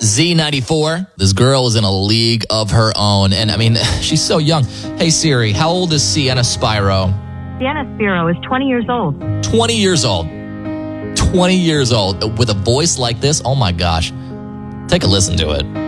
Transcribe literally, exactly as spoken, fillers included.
Z ninety-four, this girl is in a league of her own. And I mean, she's so young. Hey Siri, how old is Sienna Spiro? Sienna Spiro is twenty years old. twenty years old. twenty years old with a voice like this. Oh my gosh. Take a listen to it.